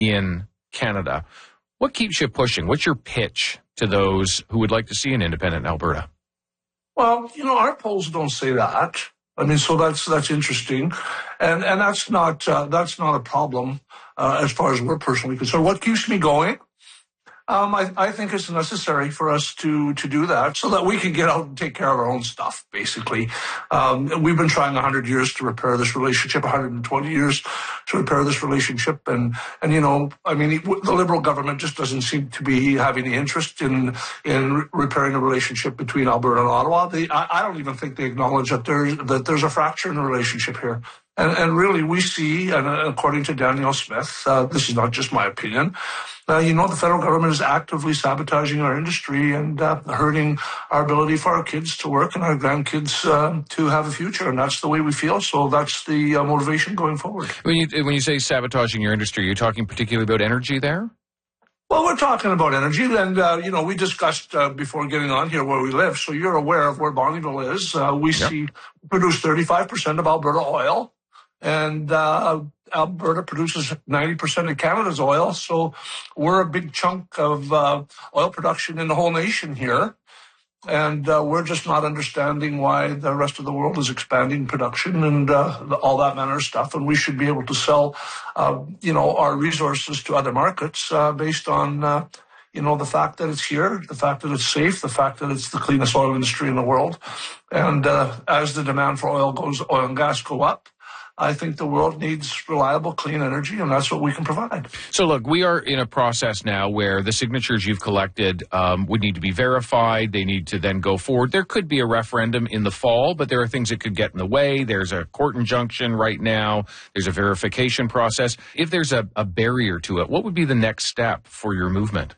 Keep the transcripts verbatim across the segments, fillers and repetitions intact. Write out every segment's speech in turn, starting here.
in Canada. What keeps you pushing? What's your pitch to those who would like to see an independent Alberta? Well, you know, our polls don't say that. I mean, so that's that's interesting, and and that's not uh, that's not a problem uh, as far as we're personally concerned. What keeps me going? Um, I, I think it's necessary for us to to do that so that we can get out and take care of our own stuff, basically. Um, we've been trying one hundred years to repair this relationship, one hundred twenty years to repair this relationship. And, and you know, I mean, the Liberal government just doesn't seem to be having the interest in in repairing a relationship between Alberta and Ottawa. They, I, I don't even think they acknowledge that there's, that there's a fracture in the relationship here. And, and really, we see, and according to Danielle Smith, uh, this is not just my opinion, uh, you know, the federal government is actively sabotaging our industry and uh, hurting our ability for our kids to work and our grandkids uh, to have a future. And that's the way we feel. So that's the uh, motivation going forward. When you, when you say sabotaging your industry, you're talking particularly about energy there? Well, we're talking about energy, and, uh, you know, we discussed uh, before getting on here where we live, so you're aware of where Bonnyville is. Uh, we yep. see produce thirty-five percent of Alberta oil, and uh, Alberta produces ninety percent of Canada's oil, so we're a big chunk of uh, oil production in the whole nation here. And uh, we're just not understanding why the rest of the world is expanding production and uh, all that manner of stuff. And we should be able to sell, uh, you know, our resources to other markets uh, based on, uh, you know, the fact that it's here, the fact that it's safe, the fact that it's the cleanest oil industry in the world. And uh, as the demand for oil goes, oil and gas go up, I think the world needs reliable, clean energy, and that's what we can provide. So, look, we are in a process now where the signatures you've collected um, would need to be verified. They need to then go forward. There could be a referendum in the fall, but there are things that could get in the way. There's a court injunction right now. There's a verification process. If there's a, a barrier to it, what would be the next step for your movement?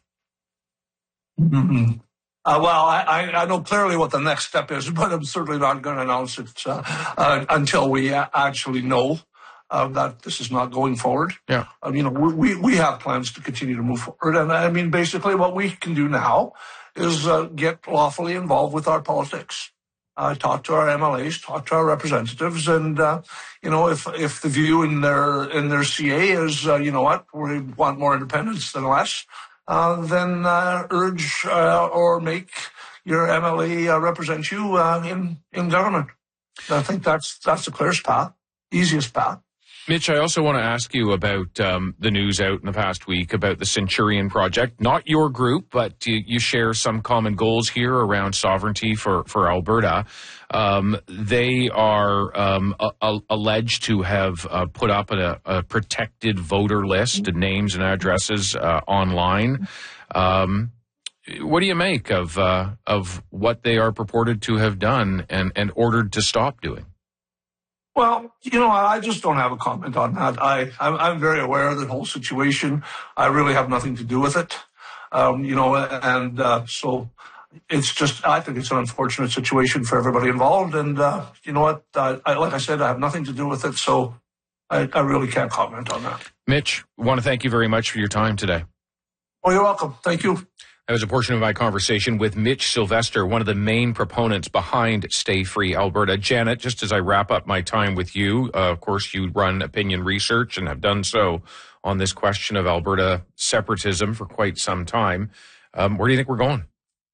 Mm-hmm. Uh, well, I, I know clearly what the next step is, but I'm certainly not going to announce it uh, uh, until we actually know uh, that this is not going forward. Yeah. Um, you know, we, we have plans to continue to move forward. And I mean, basically what we can do now is uh, get lawfully involved with our politics. Uh, talk to our M L As, talk to our representatives, and uh, you know, if if the view in their in their C A is, uh, you know what, we want more independence than less, Uh, then uh, urge uh, or make your M L A uh, represent you uh, in in government. I think that's that's the clearest path, easiest path. Mitch, I also want to ask you about um, the news out in the past week about the Centurion Project. Not your group, but you, you share some common goals here around sovereignty for, for Alberta. Um, they are um, a, a, alleged to have uh, put up a, a protected voter list, names and addresses uh, online. Um, what do you make of uh, of what they are purported to have done and, and ordered to stop doing? Well, you know, I just don't have a comment on that. I, I'm, I'm very aware of the whole situation. I really have nothing to do with it. Um, you know, and uh, so it's just, I think it's an unfortunate situation for everybody involved. And uh, you know what? I, I, like I said, I have nothing to do with it. So I, I really can't comment on that. Mitch, I want to thank you very much for your time today. Oh, you're welcome. Thank you. That was a portion of my conversation with Mitch Sylvester, one of the main proponents behind Stay Free Alberta. Janet, just as I wrap up my time with you, uh, of course, you run opinion research and have done so on this question of Alberta separatism for quite some time. Um, where do you think we're going?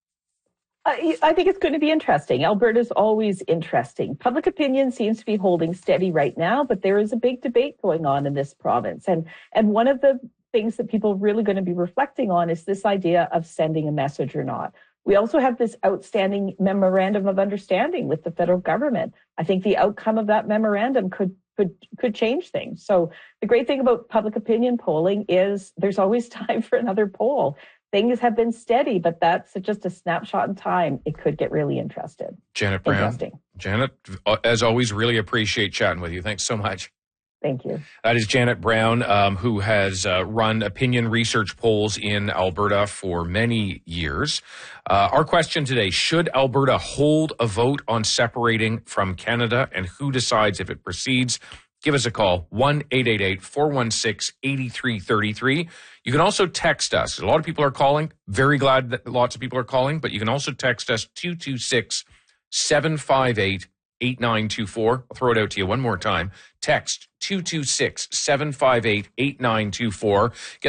I think it's going to be interesting. Alberta's always interesting. Public opinion seems to be holding steady right now, but there is a big debate going on in this province. And, and one of the things that people are really going to be reflecting on is this idea of sending a message or not. We also have this outstanding memorandum of understanding with the federal government. I think the outcome of that memorandum could could could change things. So the great thing about public opinion polling is there's always time for another poll. Things have been steady, but that's just a snapshot in time. It could get really interested. Janet Brown. Janet, as always, really appreciate chatting with you. Thanks so much. Thank you. That is Janet Brown, um, who has uh, run opinion research polls in Alberta for many years. Uh, our question today, should Alberta hold a vote on separating from Canada, and who decides if it proceeds? Give us a call, one eight eight eight, four one six, eight three three three. You can also text us. A lot of people are calling. Very glad that lots of people are calling, but you can also text us two two six, seven five eight, eight nine two four. I'll throw it out to you one more time. Text two two six, seven five eight, eight nine two four. Get